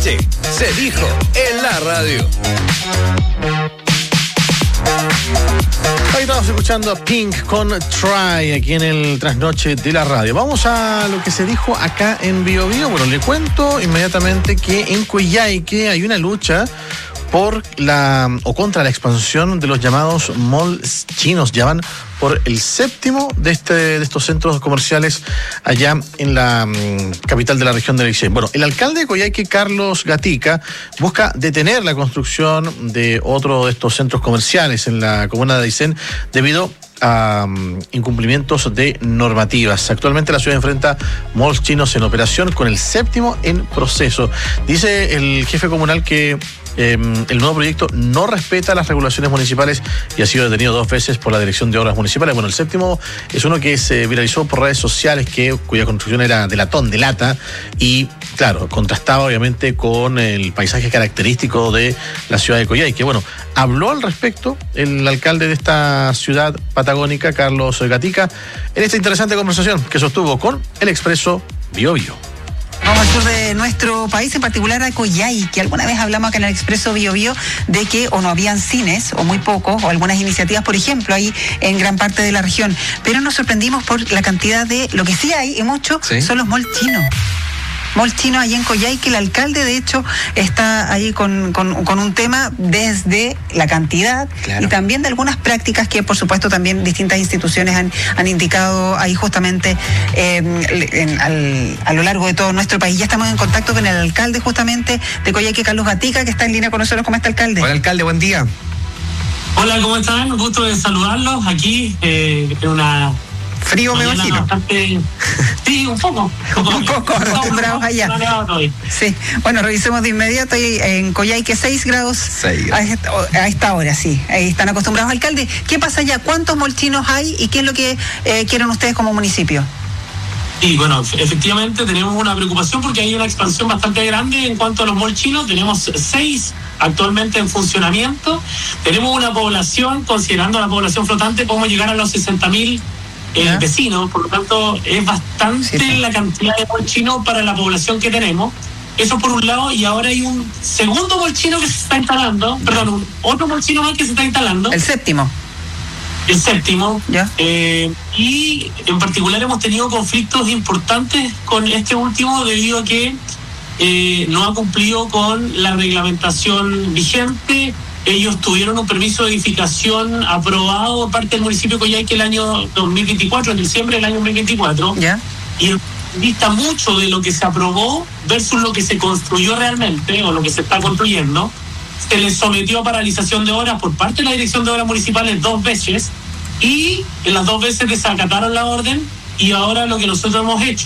trasnoche se dijo en la radio. Hoy estamos escuchando a Pink con Try aquí en el trasnoche de la radio. Vamos a lo que se dijo acá en Bio Bio. Bueno, le cuento inmediatamente que en Coyhaique hay una lucha por contra la expansión de los llamados malls chinos. Ya van por el séptimo de estos centros comerciales allá en la capital de la región de Aysén. Bueno, el alcalde de Coyhaique, Carlos Gatica, busca detener la construcción de otro de estos centros comerciales en la comuna de Aysén debido a incumplimientos de normativas. Actualmente la ciudad enfrenta malls chinos en operación, con el séptimo en proceso. Dice el jefe comunal que el nuevo proyecto no respeta las regulaciones municipales y ha sido detenido 2 veces por la Dirección de Obras Municipales. Bueno, el séptimo es uno que se viralizó por redes sociales, cuya construcción era de latón, de lata, y claro, contrastaba obviamente con el paisaje característico de la ciudad de Coyhaique. Bueno, habló al respecto el alcalde de esta ciudad patagónica, Carlos Gatica, en esta interesante conversación que sostuvo con el Expreso Bio Bio. Vamos al sur de nuestro país, en particular a Coyhaique. Alguna vez hablamos acá en el Expreso Bio Bio de que o no habían cines, o muy pocos, o algunas iniciativas, por ejemplo, ahí en gran parte de la región. Pero nos sorprendimos por la cantidad de, lo que sí hay, y mucho, ¿sí?, son los malls chinos. Mall chino ahí en Coyhaique. El alcalde, de hecho, está ahí con un tema desde la cantidad, claro, y también de algunas prácticas que, por supuesto, también distintas instituciones han indicado ahí justamente a lo largo de todo nuestro país. Ya estamos en contacto con el alcalde justamente de Coyhaique, Carlos Gatica, que está en línea con nosotros. ¿Cómo está, alcalde? Hola, alcalde, buen día. Hola, ¿cómo están? Un gusto de saludarlos aquí en una... Frío, me imagino. Bastante... Sí, un poco acostumbrados allá. Sí, bueno, revisemos de inmediato. En Coyhaique 6 grados. 6 grados. A esta hora, sí. Ahí están acostumbrados. Alcalde, ¿qué pasa allá? ¿Cuántos malls chinos hay y qué es lo que quieren ustedes como municipio? Sí, bueno, efectivamente tenemos una preocupación porque hay una expansión bastante grande en cuanto a los malls chinos. Tenemos 6 actualmente en funcionamiento. Tenemos una población, considerando la población flotante, podemos llegar a los 60.000 vecinos, por lo tanto es bastante la cantidad de malls chinos para la población que tenemos. Eso por un lado, y ahora hay un segundo mall chino que se está instalando, otro mall chino más que se está instalando. El séptimo. ¿Ya? Y en particular hemos tenido conflictos importantes con este último debido a que no ha cumplido con la reglamentación vigente. Ellos tuvieron un permiso de edificación aprobado por parte del municipio de Coyhaique el año 2024, en diciembre del año 2024. ¿Ya? Y dista mucho de lo que se aprobó versus lo que se construyó realmente, o lo que se está construyendo. Se les sometió a paralización de obras por parte de la Dirección de Obras Municipales 2 veces, y en las 2 veces desacataron la orden, y ahora lo que nosotros hemos hecho